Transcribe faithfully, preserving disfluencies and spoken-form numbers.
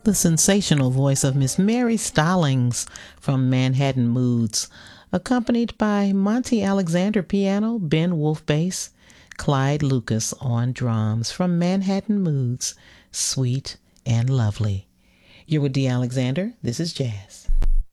The sensational voice of Miss Mary Stallings from Manhattan Moods, accompanied by Monty Alexander piano, Ben Wolf bass, Clyde Lucas on drums from Manhattan Moods, Sweet and Lovely. You're with Dee Alexander. This is Jazz.